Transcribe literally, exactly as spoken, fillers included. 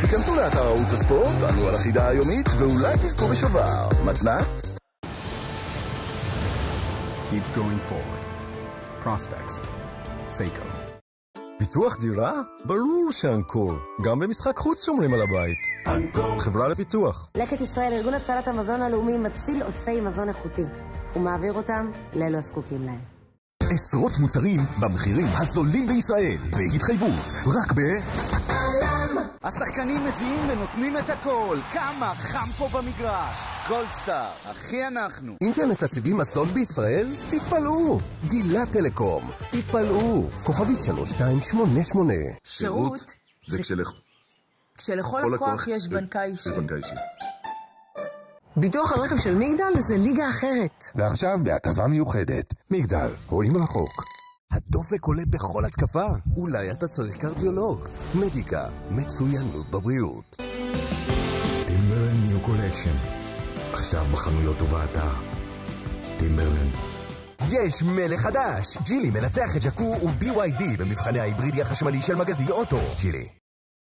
היכנסו לאתר ערוץ הספורט, ענו על החידה היומית, ואולי תזכו בשובר. מתנת? Keep going forward. Prospects. Seiko. ביטוח דירה? ברור שאנקור. גם במשחק חוץ שומרים על הבית. אנקור. חברה לביטוח. לקט ישראל, ארגון הצלת המזון הלאומי, מציל עודפי מזון איכותי. הוא מעביר אותם לאלו הזקוקים להם. עשרות מוצרים במחירים הזולים בישראל. בהתחייבות. רק ב... השחקנים מזיעים ונותנים את הכל. כמה חם פה במגרש. גולדסטאר, אחי אנחנו. אינטרנט הסיבים הסוד בישראל? תתפלאו. גילת טלקום. תתפלאו. כוכבית שלוש שתיים שמונה שמונה. שירות זה כשלך... כשלכל לקוח יש בנקאי אישי. ביטוח הרכב של מגדל זה ליגה אחרת. ועכשיו בהטבה מיוחדת. מגדל, רואים רחוק. הדופק עולה בכל התקפה. אולי אתה צריך קרדיולוג. מדיקה, מצוינות בבריאות. טימברלנד ניו קולקשן. עכשיו בחנויות ובאתר. טימברלנד. יש מלך חדש. ג'ילי מנצח את ג'קו ו-בי וואי די במבחני ההיברידי החשמלי של מגזין אוטו. ג'ילי.